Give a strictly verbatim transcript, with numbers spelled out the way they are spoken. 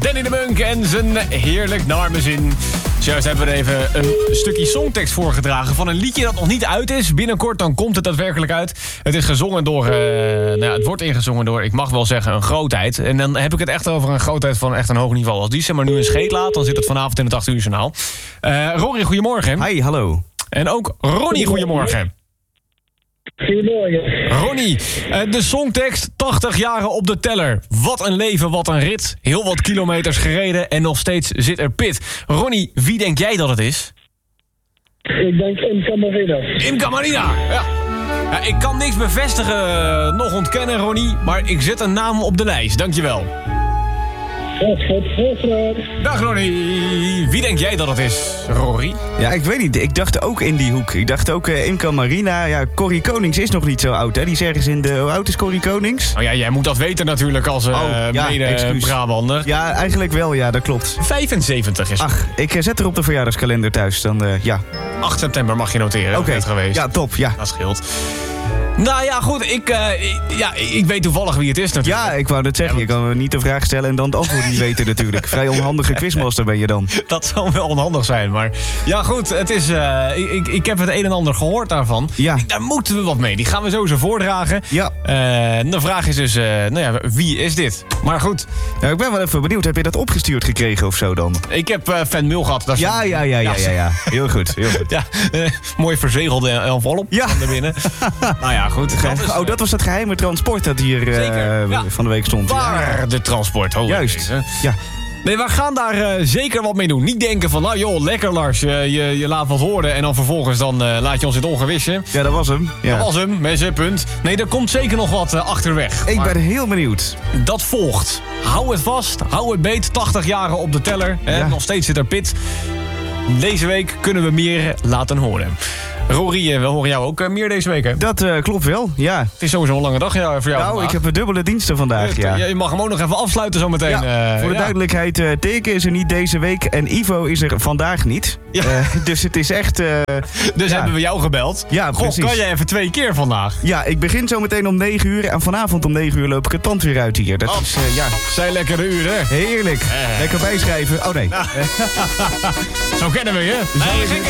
Danny de Munk en zijn heerlijk naar mijn zin. Zojuist hebben we er even een stukje songtekst voorgedragen van een liedje dat nog niet uit is. Binnenkort dan komt het daadwerkelijk uit. Het is gezongen door, uh, nou ja, het wordt ingezongen door, ik mag wel zeggen, een grootheid. En dan heb ik het echt over een grootheid van echt een hoog niveau. Als die ze maar nu een scheet laat, dan zit het vanavond in het acht uur journaal. Uh, Rory, goedemorgen. Hi, hallo. En ook Ronnie, goedemorgen. Goedemorgen. Ronnie, uh, de songtekst, tachtig jaren op de teller. Wat een leven, wat een rit. Heel wat kilometers gereden en nog steeds zit er pit. Ronnie, wie denk jij dat het is? Ik denk Imca Marina. Imca Marina, ja. Ja, ik kan niks bevestigen, uh, nog ontkennen, Ronnie. Maar ik zet een naam op de lijst, dankjewel. Dat is goed, heel graag. Dag Ronnie. Wie denk jij dat het is, Rory? Ja, ik weet niet. Ik dacht ook in die hoek. Ik dacht ook uh, Imca Marina. Ja, Corrie Konings is nog niet zo oud, hè? Die is ergens in de... Hoe oud is Corrie Konings? Oh ja, jij moet dat weten natuurlijk als uh, oh, ja, mede-Brabander. Ja, eigenlijk wel, ja, dat klopt. vijfenzeventig is het. Ach, ik uh, zet er op de verjaardagskalender thuis. Dan, uh, ja. acht september mag je noteren. Oké, okay. geweest. Ja, top, ja. Dat scheelt. Nou ja, goed, ik, uh, ik, ja, ik weet toevallig wie het is natuurlijk. Ja, ik wou net zeggen, je kan niet de vraag stellen en dan het antwoord niet weten natuurlijk. Vrij onhandige quizmaster ben je dan. Dat zou wel onhandig zijn, maar... Ja goed, het is, uh, ik, ik heb het een en ander gehoord daarvan. Ja. Ik, daar moeten we wat mee, die gaan we sowieso voordragen. Ja. Uh, de vraag is dus, uh, nou ja, wie is dit? Maar goed. Ja, ik ben wel even benieuwd, heb je dat opgestuurd gekregen of zo dan? Ik heb uh, fanmail gehad. Dat is ja, ja, ja, ja, ja, ja. Heel goed, heel goed. Ja, uh, mooi verzegelde envelop ja. van binnen. Nou ja, goed. Dat is, oh, dat was het geheime transport dat hier uh, ja. van de week stond. Waar ja. de transport. Oh, juist, deze. ja. Nee, we gaan daar uh, zeker wat mee doen. Niet denken van, nou joh, lekker Lars, je, je, je laat wat horen... en dan vervolgens dan uh, laat je ons in het ongewisse. Ja, dat was hem. Ja. Dat was hem, mensen, punt. Nee, er komt zeker nog wat uh, achterweg. Ik maar ben heel benieuwd. Dat volgt. Hou het vast, hou het beet. tachtig jaren op de teller. Hè? Ja. Nog steeds zit er pit. Deze week kunnen we meer laten horen. Rory, we horen jou ook meer deze week, hè? Dat uh, klopt wel, ja. Het is sowieso een lange dag ja, voor jou Nou, vandaag. ik heb een dubbele diensten vandaag, ja. Je mag hem ook nog even afsluiten zometeen. Ja, uh, voor de ja. duidelijkheid, uh, Teke is er niet deze week en Ivo is er vandaag niet. Ja. Uh, dus het is echt... Uh, dus ja. hebben we jou gebeld. Ja, Goh, precies. kan jij even twee keer vandaag? Ja, ik begin zometeen om negen uur en vanavond om negen uur loop ik het pand weer uit hier. Dat oh. is, uh, ja... Zijn lekkere uren. Heerlijk. Eh. Lekker bijschrijven. Oh nee. Nou. Zo kennen we je. Nee, geen